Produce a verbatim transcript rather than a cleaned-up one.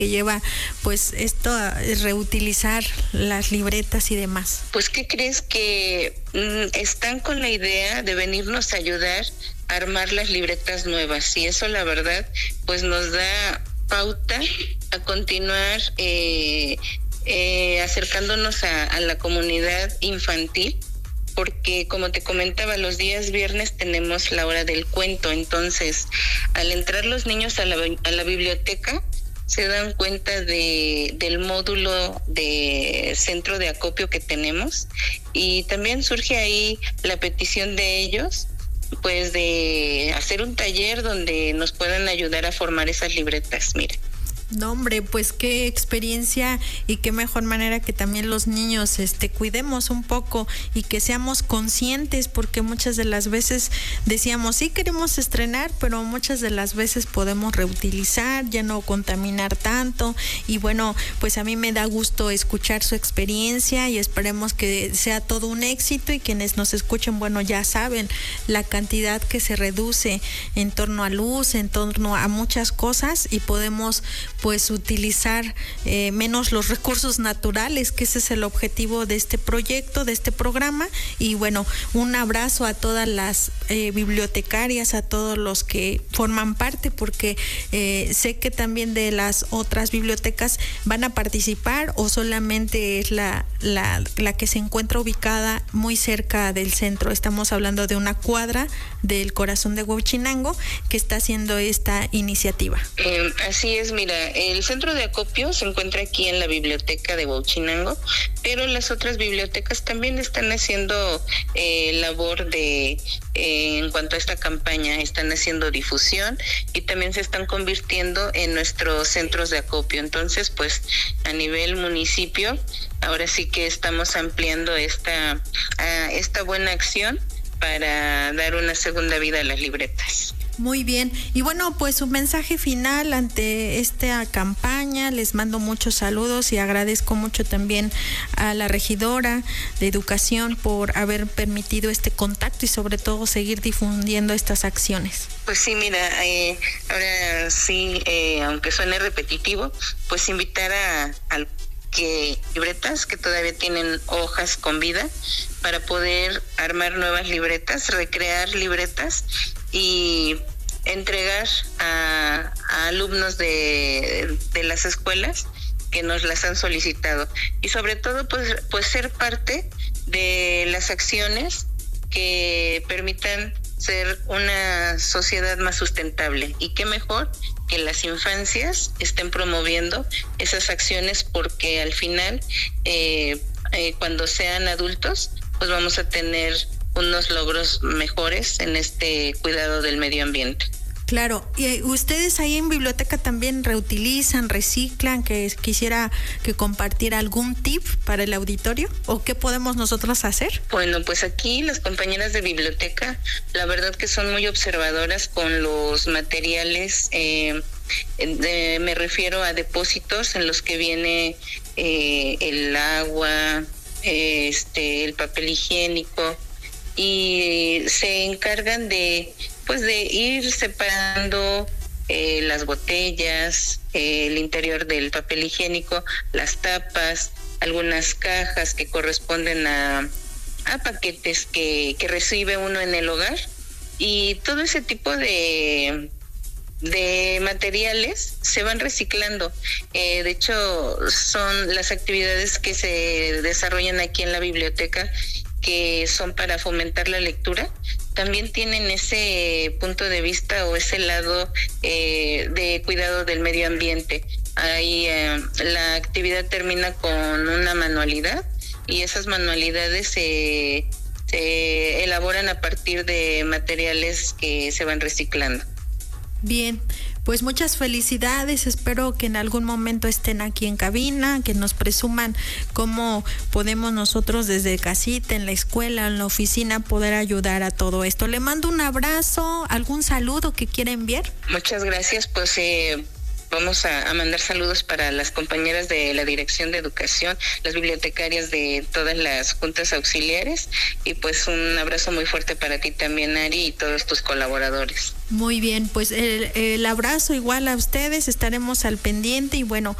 que lleva pues esto a reutilizar las libretas y demás. Pues ¿qué crees? Que mm, están con la idea de venirnos a ayudar a armar las libretas nuevas, y eso la verdad pues nos da pauta a continuar eh, eh, acercándonos a, a la comunidad infantil, porque como te comentaba, los días viernes tenemos la hora del cuento. Entonces al entrar los niños a la, a la biblioteca se dan cuenta de del módulo de centro de acopio que tenemos, y también surge ahí la petición de ellos pues de hacer un taller donde nos puedan ayudar a formar esas libretas. Mira. No, hombre, pues qué experiencia, y qué mejor manera que también los niños este cuidemos un poco y que seamos conscientes, porque muchas de las veces decíamos sí queremos estrenar, pero muchas de las veces podemos reutilizar, ya no contaminar tanto. Y bueno, pues a mí me da gusto escuchar su experiencia y esperemos que sea todo un éxito, y quienes nos escuchen, bueno, ya saben la cantidad que se reduce en torno a luz, en torno a muchas cosas, y podemos pues utilizar eh, menos los recursos naturales, que ese es el objetivo de este proyecto, de este programa. Y bueno, un abrazo a todas las eh, bibliotecarias, a todos los que forman parte, porque eh, sé que también de las otras bibliotecas van a participar, o solamente es la, la, la que se encuentra ubicada muy cerca del centro. Estamos hablando de una cuadra del corazón de Huachinango que está haciendo esta iniciativa. Eh, así es, mira, el centro de acopio se encuentra aquí en la biblioteca de Huachinango, pero las otras bibliotecas también están haciendo eh, labor de eh, en cuanto a esta campaña, están haciendo difusión y también se están convirtiendo en nuestros centros de acopio. Entonces, pues a nivel municipio, ahora sí que estamos ampliando esta uh, esta buena acción para dar una segunda vida a las libretas. Muy bien, y bueno, pues un mensaje final ante esta campaña. Les mando muchos saludos y agradezco mucho también a la regidora de Educación por haber permitido este contacto y sobre todo seguir difundiendo estas acciones. Pues sí, mira, eh, ahora sí, eh, aunque suene repetitivo, pues invitar a, a que libretas que todavía tienen hojas con vida para poder armar nuevas libretas, recrear libretas y entregar a, a alumnos de, de las escuelas que nos las han solicitado, y sobre todo pues, pues ser parte de las acciones que permitan ser una sociedad más sustentable. Y qué mejor que las infancias estén promoviendo esas acciones, porque al final eh, eh, cuando sean adultos pues vamos a tener unos logros mejores en este cuidado del medio ambiente. Claro, y ustedes ahí en biblioteca también reutilizan, reciclan, que quisiera que compartiera algún tip para el auditorio, o qué podemos nosotros hacer. Bueno, pues aquí las compañeras de biblioteca, la verdad que son muy observadoras con los materiales, eh, de, me refiero a depósitos en los que viene eh, el agua, eh, este, el papel higiénico, y se encargan de pues de ir separando eh, las botellas, eh, el interior del papel higiénico, las tapas, algunas cajas que corresponden a, a paquetes que, que recibe uno en el hogar, y todo ese tipo de de materiales se van reciclando. Eh, de hecho, son las actividades que se desarrollan aquí en la biblioteca, que son para fomentar la lectura, también tienen ese punto de vista o ese lado eh, de cuidado del medio ambiente. Ahí eh, la actividad termina con una manualidad, y esas manualidades se, se elaboran a partir de materiales que se van reciclando. Bien, pues muchas felicidades, espero que en algún momento estén aquí en cabina, que nos presuman cómo podemos nosotros desde casita, en la escuela, en la oficina, poder ayudar a todo esto. Le mando un abrazo, algún saludo que quiera enviar. Muchas gracias, pues eh, vamos a, a mandar saludos para las compañeras de la Dirección de Educación, las bibliotecarias de todas las juntas auxiliares, y pues un abrazo muy fuerte para ti también, Ari, y todos tus colaboradores. Muy bien, pues el, el abrazo igual a ustedes, estaremos al pendiente y bueno,